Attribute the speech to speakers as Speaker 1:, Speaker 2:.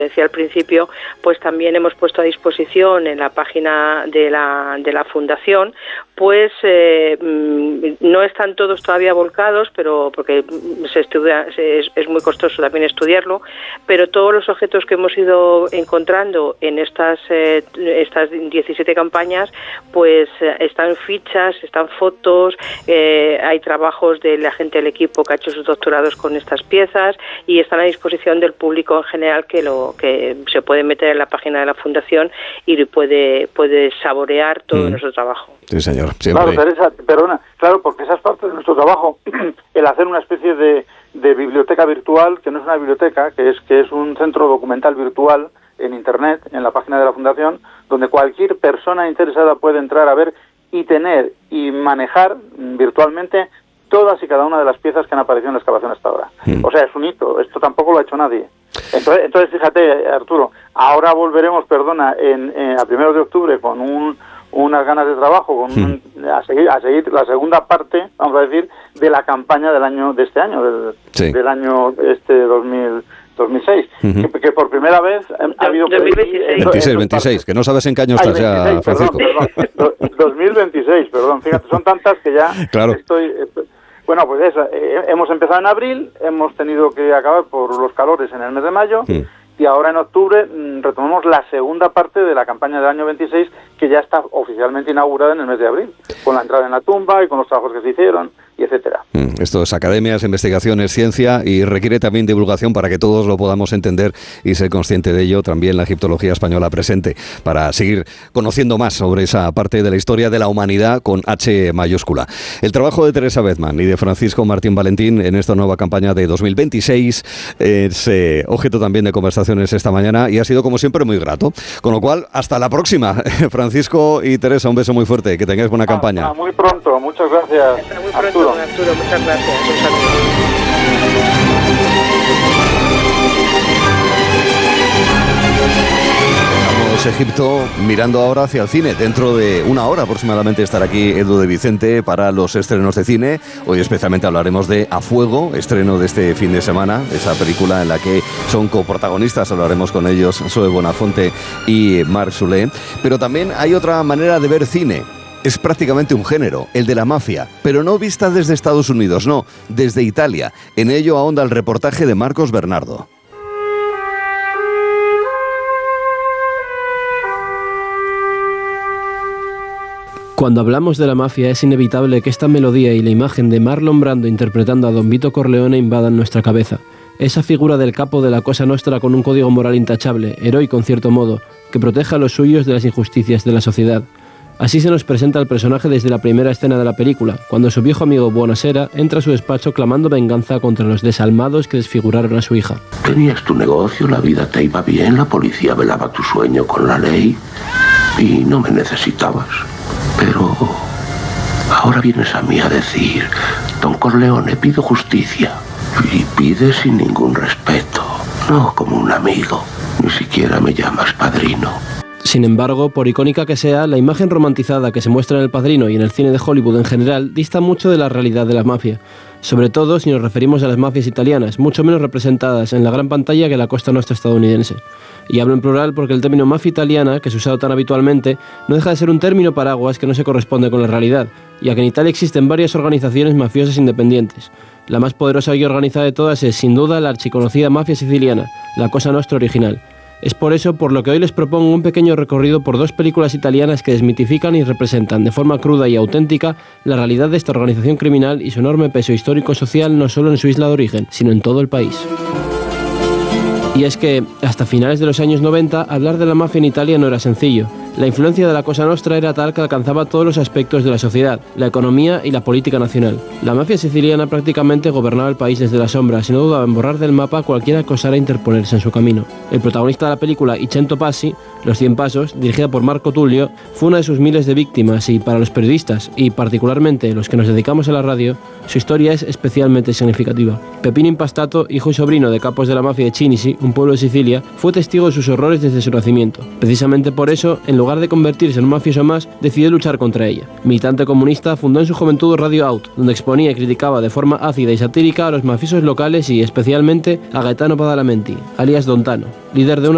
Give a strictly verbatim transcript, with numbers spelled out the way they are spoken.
Speaker 1: decía al principio, pues también hemos puesto a disposición en la página de la de la fundación, pues eh, no están todos todavía volcados, pero porque se estudia, se, es, es muy costoso también estudiarlo, pero todos los objetos que hemos ido encontrando en estas eh, estas diecisiete campañas, pues eh, están fichas, están fotos, eh, hay trabajos de la gente del equipo que ha hecho sus doctorados con estas piezas y están a disposición del público en general que lo que se puede meter en la página de la fundación y puede puede saborear todo mm. nuestro trabajo.
Speaker 2: Sí, señor. Siempre.
Speaker 3: Claro, Teresa, perdona, claro, porque esa es parte de nuestro trabajo, el hacer una especie de, de biblioteca virtual, que no es una biblioteca, que es que es un centro documental virtual en Internet, en la página de la fundación, donde cualquier persona interesada puede entrar a ver y tener y manejar virtualmente todas y cada una de las piezas que han aparecido en la excavación hasta ahora. Mm. O sea, es un hito, esto tampoco lo ha hecho nadie. Entonces, entonces fíjate, Arturo, ahora volveremos, perdona, en, en, a primero de octubre con un, unas ganas de trabajo, con mm. un, a, seguir, a seguir la segunda parte, vamos a decir, de la campaña del año de este año, del, sí. del año este dos mil seis, uh-huh. que, que por primera vez ha habido...
Speaker 1: dos mil veintiséis,
Speaker 2: veintiséis, veintiséis, que no sabes en qué año estás ya, Francisco.
Speaker 3: Perdón, perdón, dos mil veintiséis, perdón, fíjate, son tantas que ya
Speaker 2: claro.
Speaker 3: estoy... Bueno, pues eso, eh, hemos empezado en abril, hemos tenido que acabar por los calores en el mes de mayo, mm. y ahora en octubre mmm, retomamos la segunda parte de la campaña del año veintiséis, que ya está oficialmente inaugurada en el mes de abril, con la entrada en la tumba y con los trabajos que se hicieron, y etcétera.
Speaker 2: Mm, esto es academias, investigaciones, ciencia, y requiere también divulgación para que todos lo podamos entender y ser consciente de ello, también la egiptología española presente, para seguir conociendo más sobre esa parte de la historia de la humanidad con H mayúscula. El trabajo de Teresa Bezman y de Francisco Martín Valentín en esta nueva campaña de dos mil veintiséis es eh, objeto también de conversaciones esta mañana y ha sido como siempre muy grato. Con lo cual, hasta la próxima. Francisco y Teresa, un beso muy fuerte, que tengáis buena ah, campaña.
Speaker 3: Ah, muy pronto, muchas gracias.
Speaker 1: Hasta muy pronto, Arturo. Arturo, muchas gracias. Un saludo.
Speaker 2: Egipto, mirando ahora hacia el cine. Dentro de una hora aproximadamente estará aquí Edu de Vicente para los estrenos de cine. Hoy especialmente hablaremos de A Fuego, estreno de este fin de semana, esa película en la que son coprotagonistas. Hablaremos con ellos, Zoe Bonafonte y Marc Soulé. Pero también hay otra manera de ver cine. Es prácticamente un género, el de la mafia, pero no vista desde Estados Unidos, no, desde Italia. En ello ahonda el reportaje de Marcos Bernardo.
Speaker 4: Cuando hablamos de la mafia es inevitable que esta melodía y la imagen de Marlon Brando interpretando a Don Vito Corleone invadan nuestra cabeza. Esa figura del capo de la Cosa Nostra con un código moral intachable, heroico en cierto modo, que protege a los suyos de las injusticias de la sociedad. Así se nos presenta el personaje desde la primera escena de la película, cuando su viejo amigo Buonasera entra a su despacho clamando venganza contra los desalmados que desfiguraron a su hija.
Speaker 5: Tenías tu negocio, la vida te iba bien, la policía velaba tu sueño con la ley y no me necesitabas. Pero ahora vienes a mí a decir, Don Corleone, pido justicia. Y pide sin ningún respeto, no como un amigo. Ni siquiera me llamas padrino.
Speaker 4: Sin embargo, por icónica que sea, la imagen romantizada que se muestra en El Padrino y en el cine de Hollywood en general dista mucho de la realidad de la mafia. Sobre todo si nos referimos a las mafias italianas, mucho menos representadas en la gran pantalla que la Cosa Nostra estadounidense. Y hablo en plural porque el término mafia italiana, que es usado tan habitualmente, no deja de ser un término paraguas que no se corresponde con la realidad, ya que en Italia existen varias organizaciones mafiosas independientes. La más poderosa y organizada de todas es, sin duda, la archiconocida mafia siciliana, la Cosa Nostra original. Es por eso por lo que hoy les propongo un pequeño recorrido por dos películas italianas que desmitifican y representan de forma cruda y auténtica la realidad de esta organización criminal y su enorme peso histórico-social no solo en su isla de origen, sino en todo el país. Y es que, hasta finales de los años noventa, hablar de la mafia en Italia no era sencillo. La influencia de la Cosa Nostra era tal que alcanzaba todos los aspectos de la sociedad, la economía y la política nacional. La mafia siciliana prácticamente gobernaba el país desde las sombras y no dudaba en borrar del mapa cualquiera que osara interponerse en su camino. El protagonista de la película, I Cento Passi, Los Cien Pasos, dirigida por Marco Tullio, fue una de sus miles de víctimas y para los periodistas, y particularmente los que nos dedicamos a la radio, su historia es especialmente significativa. Peppino Impastato, hijo y sobrino de capos de la mafia de Cinisi, un pueblo de Sicilia, fue testigo de sus horrores desde su nacimiento. Precisamente por eso, en lugar de convertirse en un mafioso más, decidió luchar contra ella. Militante comunista, fundó en su juventud Radio Out, donde exponía y criticaba de forma ácida y satírica a los mafiosos locales y especialmente a Gaetano Badalamenti, alias Don Tano, líder de una